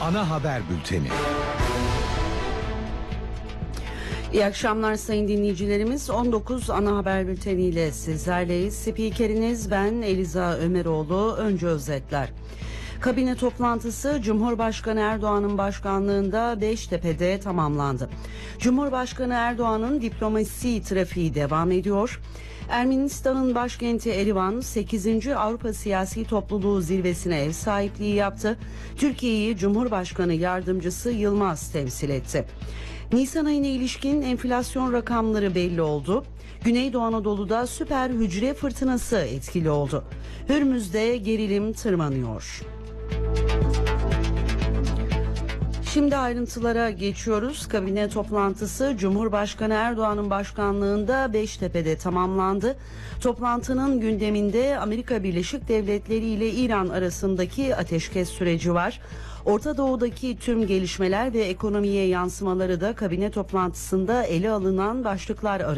ana haber bülteni. İyi akşamlar sayın dinleyicilerimiz. 19 ana haber bülteniyle sizlerleyiz. Spikeriniz ben Eliza Ömeroğlu. Önce özetler. Kabine toplantısı Cumhurbaşkanı Erdoğan'ın başkanlığında Beştepe'de tamamlandı. Cumhurbaşkanı Erdoğan'ın diplomasi trafiği devam ediyor. Ermenistan'ın başkenti Erivan 8. Avrupa Siyasi Topluluğu zirvesine ev sahipliği yaptı. Türkiye'yi Cumhurbaşkanı Yardımcısı Yılmaz temsil etti. Nisan ayına ilişkin enflasyon rakamları belli oldu. Güneydoğu Anadolu'da süper hücre fırtınası etkili oldu. Hürmüz'de gerilim tırmanıyor. Şimdi ayrıntılara geçiyoruz. Kabine toplantısı Cumhurbaşkanı Erdoğan'ın başkanlığında Beştepe'de tamamlandı. Toplantının gündeminde Amerika Birleşik Devletleri ile İran arasındaki ateşkes süreci var. Orta Doğu'daki tüm gelişmeler ve ekonomiye yansımaları da kabine toplantısında ele alınan başlıklar arasında.